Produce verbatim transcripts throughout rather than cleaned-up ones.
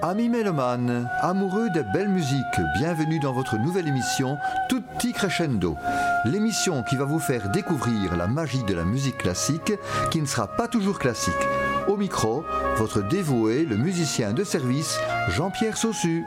Amis mélomanes, amoureux des belles musiques, bienvenue dans votre nouvelle émission Tutti Crescendo. L'émission qui va vous faire découvrir la magie de la musique classique, qui ne sera pas toujours classique. Au micro, votre dévoué, le musicien de service, Jean-Pierre Saussu.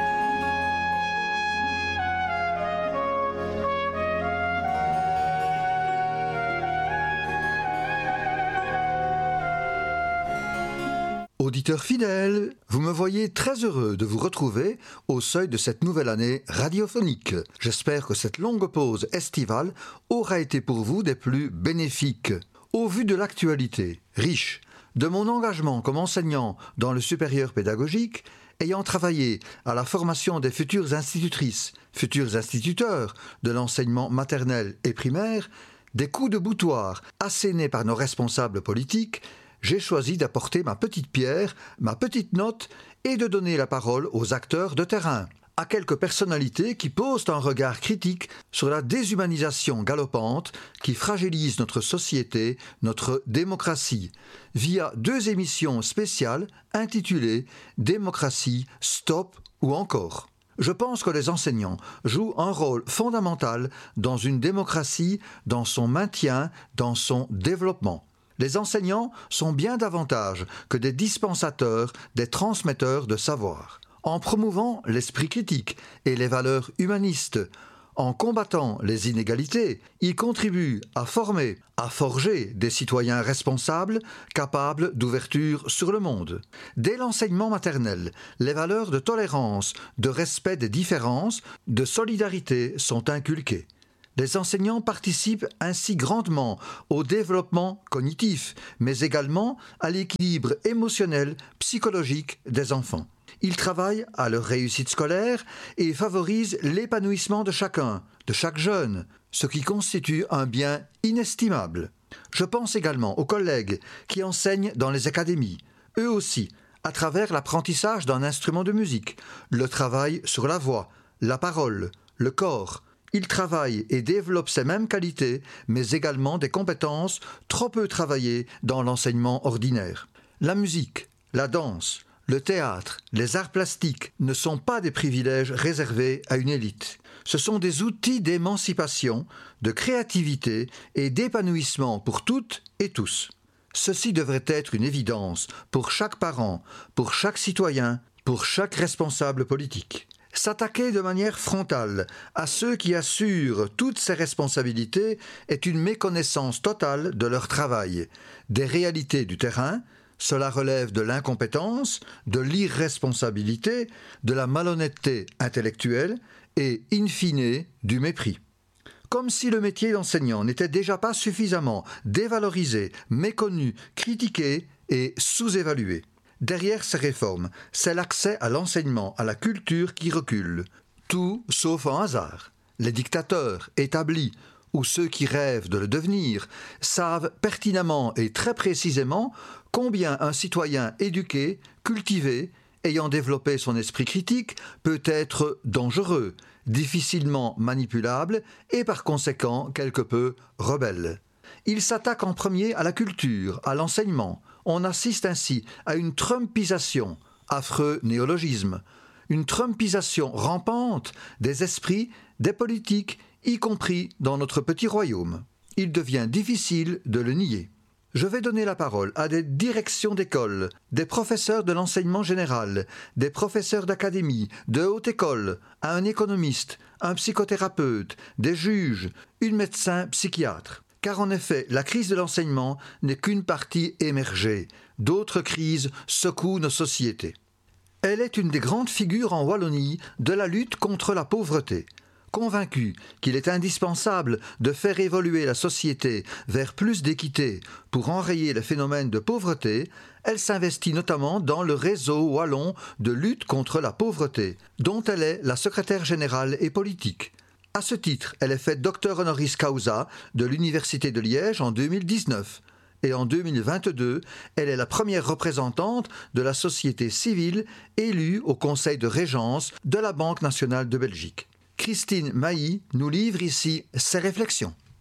Auditeurs fidèles, vous me voyez très heureux de vous retrouver au seuil de cette nouvelle année radiophonique. J'espère que cette longue pause estivale aura été pour vous des plus bénéfiques. Au vu de l'actualité riche, de mon engagement comme enseignant dans le supérieur pédagogique, ayant travaillé à la formation des futures institutrices, futurs instituteurs de l'enseignement maternel et primaire, des coups de boutoir assénés par nos responsables politiques, j'ai choisi d'apporter ma petite pierre, ma petite note et de donner la parole aux acteurs de terrain, à quelques personnalités qui posent un regard critique sur la déshumanisation galopante qui fragilise notre société, notre démocratie, via deux émissions spéciales intitulées « Démocratie, stop » ou encore. Je pense que les enseignants jouent un rôle fondamental dans une démocratie, dans son maintien, dans son développement. Les enseignants sont bien davantage que des dispensateurs, des transmetteurs de savoir. En promouvant l'esprit critique et les valeurs humanistes, en combattant les inégalités, ils contribuent à former, à forger des citoyens responsables, capables d'ouverture sur le monde. Dès l'enseignement maternel, les valeurs de tolérance, de respect des différences, de solidarité sont inculquées. Les enseignants participent ainsi grandement au développement cognitif, mais également à l'équilibre émotionnel, psychologique des enfants. Ils travaillent à leur réussite scolaire et favorisent l'épanouissement de chacun, de chaque jeune, ce qui constitue un bien inestimable. Je pense également aux collègues qui enseignent dans les académies, eux aussi, à travers l'apprentissage d'un instrument de musique, le travail sur la voix, la parole, le corps. Ils travaillent et développent ces mêmes qualités, mais également des compétences trop peu travaillées dans l'enseignement ordinaire. La musique, la danse, le théâtre, les arts plastiques ne sont pas des privilèges réservés à une élite. Ce sont des outils d'émancipation, de créativité et d'épanouissement pour toutes et tous. Ceci devrait être une évidence pour chaque parent, pour chaque citoyen, pour chaque responsable politique. S'attaquer de manière frontale à ceux qui assurent toutes ces responsabilités est une méconnaissance totale de leur travail, des réalités du terrain. Cela relève de l'incompétence, de l'irresponsabilité, de la malhonnêteté intellectuelle et, in fine, du mépris. Comme si le métier d'enseignant n'était déjà pas suffisamment dévalorisé, méconnu, critiqué et sous-évalué. Derrière ces réformes, c'est l'accès à l'enseignement, à la culture qui recule. Tout sauf un hasard. Les dictateurs établis, ou ceux qui rêvent de le devenir, savent pertinemment et très précisément combien un citoyen éduqué, cultivé, ayant développé son esprit critique, peut être dangereux, difficilement manipulable et par conséquent quelque peu rebelle. Il s'attaque en premier à la culture, à l'enseignement. On assiste ainsi à une trumpisation, affreux néologisme, une trumpisation rampante des esprits, des politiques, y compris dans notre petit royaume. Il devient difficile de le nier. Je vais donner la parole à des directions d'école, des professeurs de l'enseignement général, des professeurs d'académie, de haute école, à un économiste, un psychothérapeute, des juges, une médecin psychiatre. Car en effet, la crise de l'enseignement n'est qu'une partie émergée. D'autres crises secouent nos sociétés. Elle est une des grandes figures en Wallonie de la lutte contre la pauvreté. Convaincue qu'il est indispensable de faire évoluer la société vers plus d'équité pour enrayer le phénomène de pauvreté, elle s'investit notamment dans le réseau wallon de lutte contre la pauvreté, dont elle est la secrétaire générale et politique. À ce titre, elle est faite docteur honoris causa de l'Université de Liège en deux mille dix-neuf. Et en deux mille vingt-deux, elle est la première représentante de la société civile élue au Conseil de régence de la Banque nationale de Belgique. Christine Mailly nous livre ici ses réflexions.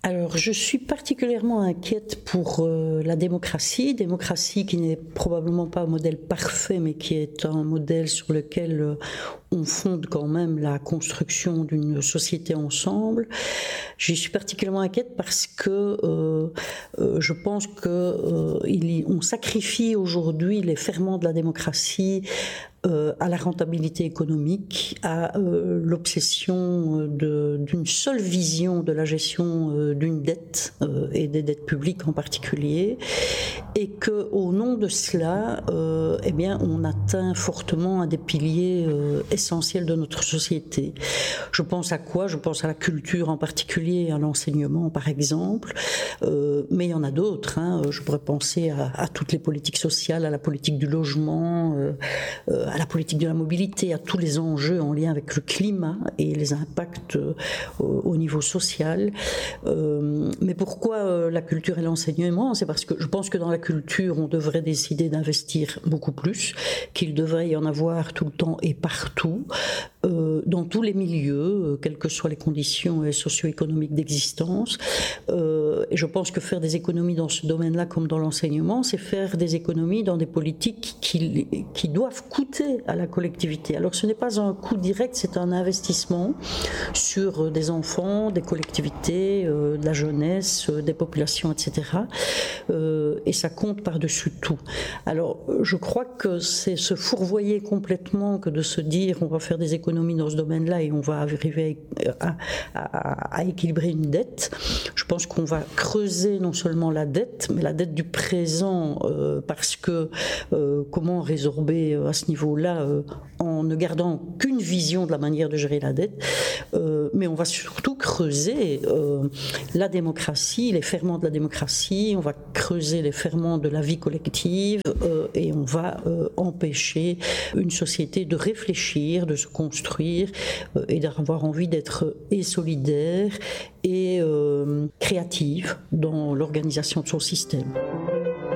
Alors, je suis particulièrement inquiète pour euh, la démocratie, démocratie qui n'est probablement pas un modèle parfait, mais qui est un modèle sur lequel euh, on fonde quand même la construction d'une société ensemble. Je suis particulièrement inquiète parce que euh, euh, je pense que euh, il, on sacrifie aujourd'hui les ferments de la démocratie Euh, à la rentabilité économique, à euh, l'obsession de, d'une seule vision de la gestion euh, d'une dette euh, et des dettes publiques en particulier, et que au nom de cela, euh, eh bien, on atteint fortement un des piliers euh, essentiels de notre société. Je pense à quoi ? Je pense à la culture en particulier, à l'enseignement par exemple, euh, mais il y en a d'autres. Hein. Je pourrais penser à, à toutes les politiques sociales, à la politique du logement, euh, euh, à la politique de la mobilité, à tous les enjeux en lien avec le climat et les impacts euh, au niveau social. Euh, mais pourquoi euh, la culture et l'enseignement ? C'est parce que je pense que dans la culture, on devrait décider d'investir beaucoup plus, qu'il devrait y en avoir tout le temps et partout, euh, dans tous les milieux, euh, quelles que soient les conditions euh, socio-économiques d'existence. Euh, et je pense que faire des économies dans ce domaine-là, comme dans l'enseignement, c'est faire des économies dans des politiques qui, qui doivent coûter à la collectivité. Alors ce n'est pas un coût direct, c'est un investissement sur des enfants, des collectivités, euh, de la jeunesse, euh, des populations, et cetera. Euh, et ça compte par-dessus tout. Alors je crois que c'est se fourvoyer complètement que de se dire on va faire des économies dans ce domaine-là et on va arriver à, à, à équilibrer une dette. Je pense qu'on va creuser non seulement la dette, mais la dette du présent, euh, parce que euh, comment résorber à ce niveau-là euh, en ne gardant qu'une vision de la manière de gérer la dette, euh, mais on va surtout creuser euh, la démocratie, les ferments de la démocratie, on va creuser les ferments de la vie collective euh, et on va euh, empêcher une société de réfléchir, de se construire euh, et d'avoir envie d'être et solidaire et euh, créative dans l'organisation de son système.